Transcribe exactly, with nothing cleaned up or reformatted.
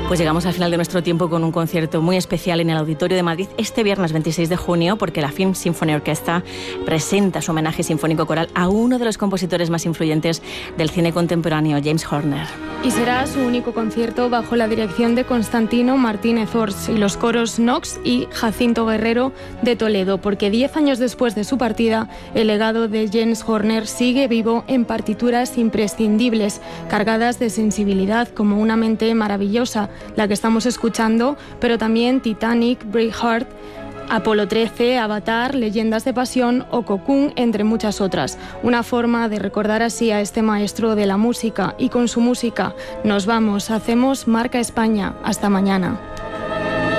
Pues llegamos al final de nuestro tiempo con un concierto muy especial en el Auditorio de Madrid este viernes veintiséis de junio, porque la Film Symphony Orchestra presenta su homenaje sinfónico coral a uno de los compositores más influyentes del cine contemporáneo, James Horner. Y será su único concierto bajo la dirección de Constantino Martínez Ors y los coros Nox y Jacinto Guerrero de Toledo, porque diez años después de su partida, el legado de James Horner sigue vivo en partituras imprescindibles, cargadas de sensibilidad, como Una mente maravillosa, la que estamos escuchando, pero también Titanic, Braveheart, Apolo trece, Avatar, Leyendas de Pasión o Cocoon, entre muchas otras. Una forma de recordar así a este maestro de la música. Y con su música nos vamos, hacemos Marca España. Hasta mañana.